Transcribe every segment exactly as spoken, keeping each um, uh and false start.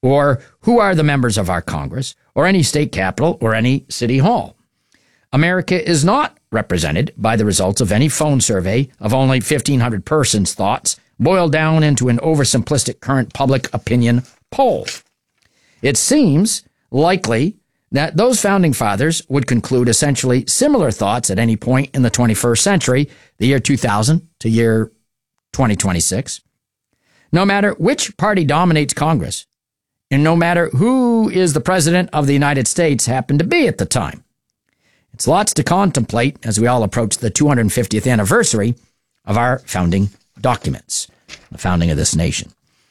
or who are the members of our Congress, or any state capitol, or any city hall. America is not represented by the results of any phone survey of only fifteen hundred persons' thoughts boiled down into an oversimplistic current public opinion poll. It seems likely that those founding fathers would conclude essentially similar thoughts at any point in the twenty-first century, the year two thousand to year twenty twenty-six. No matter which party dominates Congress, and no matter who is the president of the United States happened to be at the time. It's lots to contemplate as we all approach the two hundred fiftieth anniversary of our founding documents, the founding of this nation.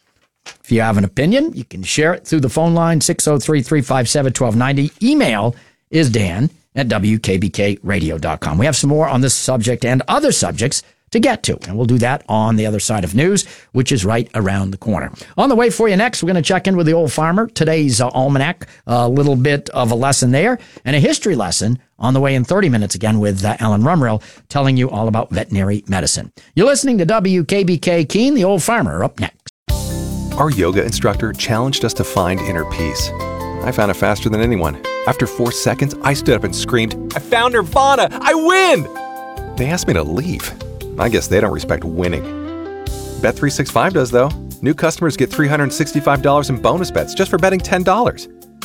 If you have an opinion, you can share it through the phone line, six oh three, three five seven, one two nine zero. Email is dan at w k b k radio dot com. We have some more on this subject and other subjects to get to, and we'll do that on the other side of news, which is right around the corner. On the way for you next, we're going to check in with the old farmer, today's uh, almanac, a little bit of a lesson there, and a history lesson on the way in thirty minutes again with uh, Alan Rumrill telling you all about veterinary medicine. You're listening to W K B K Keene, the old farmer, up next. Our yoga instructor challenged us to find inner peace. I found it faster than anyone. After four seconds, I stood up and screamed, "I found Nirvana! I win!" They asked me to leave. I guess they don't respect winning. Bet three sixty-five does, though. New customers get three hundred sixty-five dollars in bonus bets just for betting ten dollars.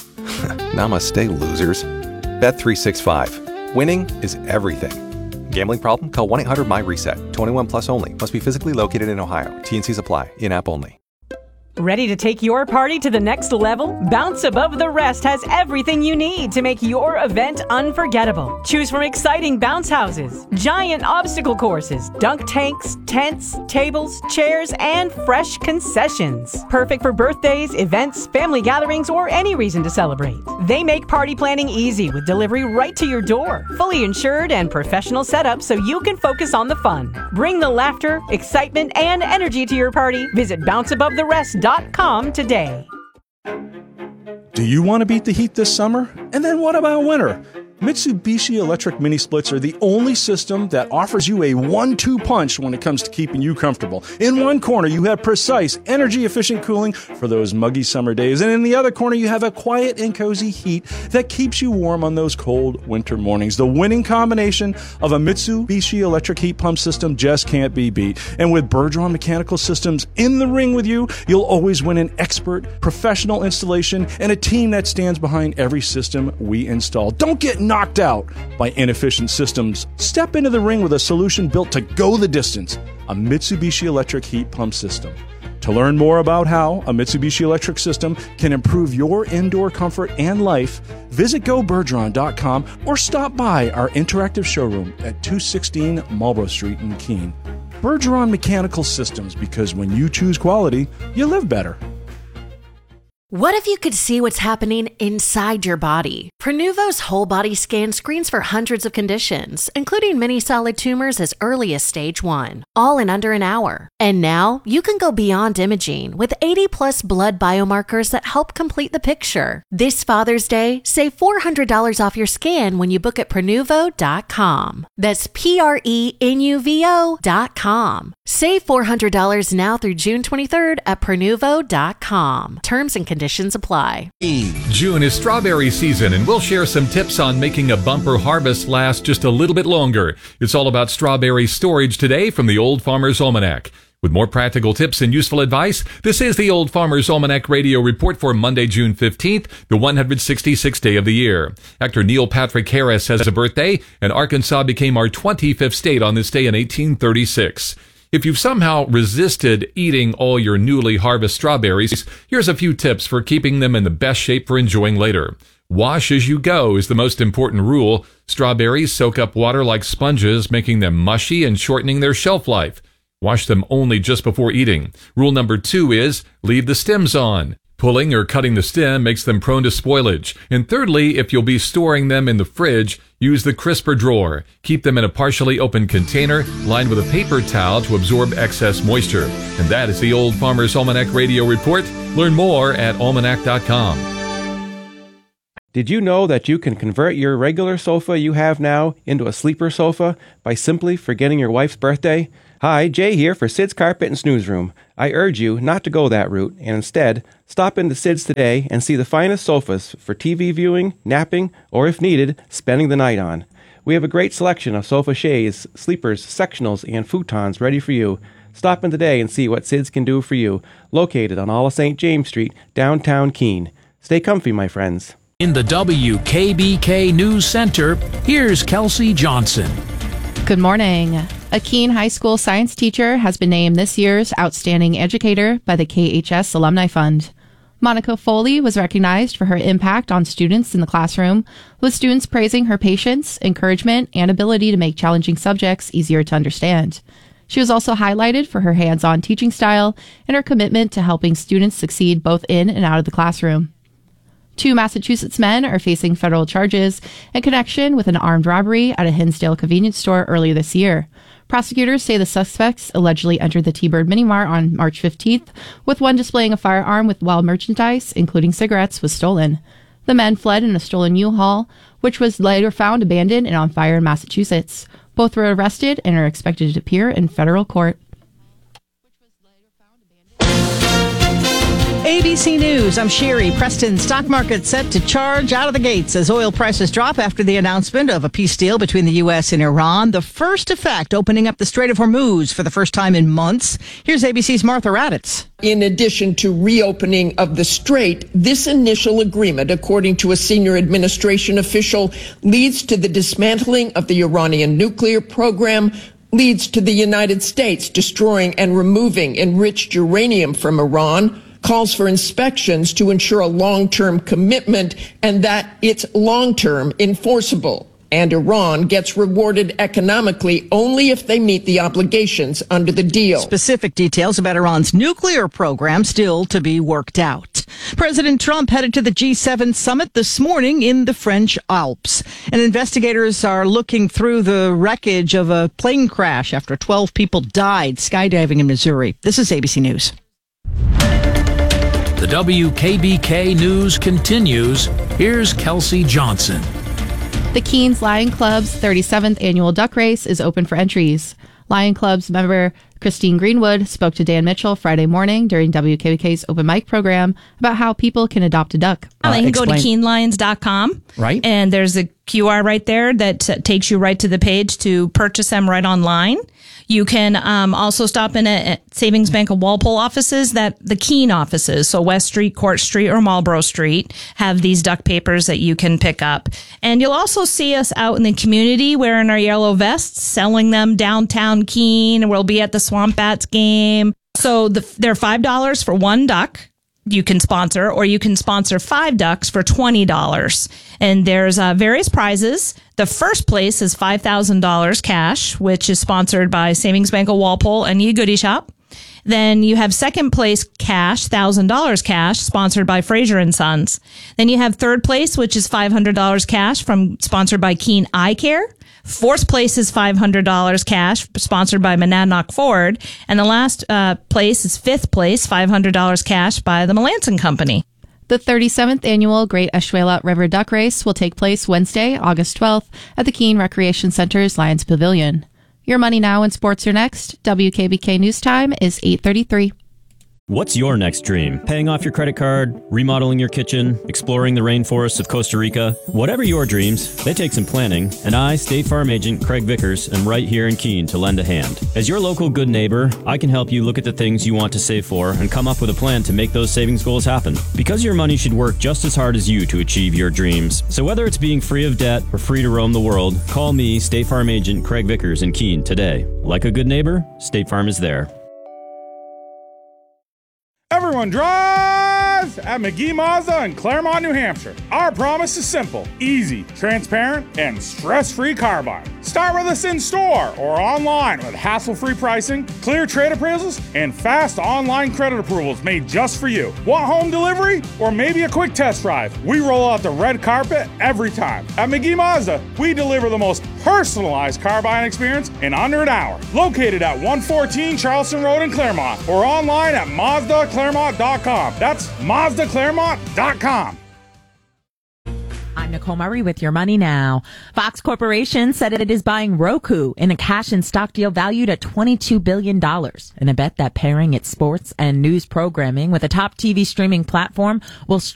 Namaste, losers. Bet three sixty-five. Winning is everything. Gambling problem? Call one eight hundred my reset. twenty-one plus only. Must be physically located in Ohio. T and Cs apply. In-app only. Ready to take your party to the next level? Bounce Above the Rest has everything you need to make your event unforgettable. Choose from exciting bounce houses, giant obstacle courses, dunk tanks, tents, tables, chairs, and fresh concessions. Perfect for birthdays, events, family gatherings, or any reason to celebrate. They make party planning easy with delivery right to your door. Fully insured and professional setup so you can focus on the fun. Bring the laughter, excitement, and energy to your party. Visit bounce above the rest dot com today. Do you want to beat the heat this summer? And then what about winter? Mitsubishi electric mini splits are the only system that offers you a one two punch when it comes to keeping you comfortable. In one corner, you have precise, energy-efficient cooling for those muggy summer days. And in the other corner, you have a quiet and cozy heat that keeps you warm on those cold winter mornings. The winning combination of a Mitsubishi electric heat pump system just can't be beat. And with Bergeron Mechanical Systems in the ring with you, you'll always win an expert, professional installation and a team that stands behind every system we install. Don't get knocked out by inefficient systems. Step into the ring with a solution built to go the distance, a Mitsubishi electric heat pump system. To learn more about how a Mitsubishi electric system can improve your indoor comfort and life, visit go bergeron dot com or stop by our interactive showroom at two sixteen Marlborough Street in Keene. Bergeron Mechanical Systems, because when you choose quality, you live better. What if you could see what's happening inside your body? Prenuvo's whole body scan screens for hundreds of conditions, including many solid tumors as early as stage one, all in under an hour. And now you can go beyond imaging with eighty plus blood biomarkers that help complete the picture. This Father's Day, save four hundred dollars off your scan when you book at prenuvo dot com. That's P R E N U V O dot com. Save four hundred dollars now through June twenty-third at prenuvo dot com. Terms and conditions apply. June is strawberry season, and we'll share some tips on making a bumper harvest last just a little bit longer. It's all about strawberry storage today from the Old Farmer's Almanac. With more practical tips and useful advice, this is the Old Farmer's Almanac Radio Report for Monday, June fifteenth, the one hundred sixty-sixth day of the year. Actor Neil Patrick Harris has a birthday, and Arkansas became our twenty-fifth state on this day in eighteen thirty-six. If you've somehow resisted eating all your newly harvested strawberries, here's a few tips for keeping them in the best shape for enjoying later. Wash as you go is the most important rule. Strawberries soak up water like sponges, making them mushy and shortening their shelf life. Wash them only just before eating. Rule number two is leave the stems on. Pulling or cutting the stem makes them prone to spoilage. And thirdly, if you'll be storing them in the fridge, use the crisper drawer. Keep them in a partially open container lined with a paper towel to absorb excess moisture. And that is the Old Farmer's Almanac Radio Report. Learn more at almanac dot com. Did you know that you can convert your regular sofa you have now into a sleeper sofa by simply forgetting your wife's birthday? Hi, Jay here for Sid's Carpet and Snooze Room. I urge you not to go that route and instead stop into Sid's today and see the finest sofas for T V viewing, napping, or if needed, spending the night on. We have a great selection of sofa chaise, sleepers, sectionals, and futons ready for you. Stop in today and see what Sid's can do for you, located on all of Saint James Street, downtown Keene. Stay comfy, my friends. In the W K B K News Center, here's Kelsey Johnson. Good morning. A Keene High School science teacher has been named this year's Outstanding Educator by the K H S Alumni Fund. Monica Foley was recognized for her impact on students in the classroom, with students praising her patience, encouragement, and ability to make challenging subjects easier to understand. She was also highlighted for her hands-on teaching style and her commitment to helping students succeed both in and out of the classroom. Two Massachusetts men are facing federal charges in connection with an armed robbery at a Hinsdale convenience store earlier this year. Prosecutors say the suspects allegedly entered the T-Bird Mini Mart on March fifteenth, with one displaying a firearm with wild merchandise, including cigarettes, was stolen. The men fled in a stolen U-Haul, which was later found abandoned and on fire in Massachusetts. Both were arrested and are expected to appear in federal court. A B C News, I'm Sherry. Preston stock market set to charge out of the gates as oil prices drop after the announcement of a peace deal between the U S and Iran. The first effect, opening up the Strait of Hormuz for the first time in months. Here's A B C's Martha Raddatz. In addition to reopening of the strait, this initial agreement, according to a senior administration official, leads to the dismantling of the Iranian nuclear program, leads to the United States destroying and removing enriched uranium from Iran, calls for inspections to ensure a long-term commitment and that it's long-term enforceable. And Iran gets rewarded economically only if they meet the obligations under the deal. Specific details about Iran's nuclear program still to be worked out. President Trump headed to the G seven summit this morning in the French Alps. And investigators are looking through the wreckage of a plane crash after twelve people died skydiving in Missouri. This is A B C News. The W K B K News continues. Here's Kelsey Johnson. The Keene's Lion Club's thirty-seventh annual duck race is open for entries. Lion Club's member Christine Greenwood spoke to Dan Mitchell Friday morning during W K B K's open mic program about how people can adopt a duck. Uh, they can explain. go to keene lions dot com. Right. And there's a Q R right there that uh, takes you right to the page to purchase them right online. You can um, also stop in at Savings Bank of Walpole offices, that the Keene offices, so West Street, Court Street, or Marlborough Street, have these duck papers that you can pick up. And you'll also see us out in the community wearing our yellow vests, selling them downtown Keene. We'll be at the Swamp Bats game. So the, they're five dollars for one duck. You can sponsor, or you can sponsor five ducks for twenty dollars. And there's uh, various prizes. The first place is five thousand dollars cash, which is sponsored by Savings Bank of Walpole and Ye Goody Shop. Then you have second place cash, one thousand dollars cash, sponsored by Fraser and Sons. Then you have third place, which is five hundred dollars cash, from sponsored by Keene Eye Care. Fourth place is five hundred dollars cash, sponsored by Monadnock Ford. And the last uh, place is fifth place, five hundred dollars cash by the Melanson Company. The thirty-seventh annual Great Ashwelot River Duck Race will take place Wednesday, August twelfth at the Keene Recreation Center's Lions Pavilion. Your Money Now and Sports are next. W K B K News Time is eight thirty-three. What's your next dream? Paying off your credit card, remodeling your kitchen, exploring the rainforests of Costa Rica? Whatever your dreams, they take some planning, and I, State Farm Agent Craig Vickers, am right here in Keene to lend a hand. As your local good neighbor, I can help you look at the things you want to save for and come up with a plan to make those savings goals happen. Because your money should work just as hard as you to achieve your dreams. So whether it's being free of debt or free to roam the world, call me, State Farm Agent Craig Vickers in Keene today. Like a good neighbor, State Farm is there. Everyone drives at McGee Mazda in Claremont, New Hampshire. Our promise is simple, easy, transparent, and stress-free car buying. Start with us in store or online with hassle-free pricing, clear trade appraisals, and fast online credit approvals made just for you. Want home delivery or maybe a quick test drive? We roll out the red carpet every time. At McGee Mazda, we deliver the most personalized car buying experience in under an hour. Located at one fourteen Charleston Road in Claremont or online at Mazda Claremont dot com. That's Mazda Claremont dot com. I'm Nicole Murray with your money now. Fox Corporation said it is buying Roku in a cash and stock deal valued at twenty-two billion dollars. In a bet that pairing its sports and news programming with a top T V streaming platform will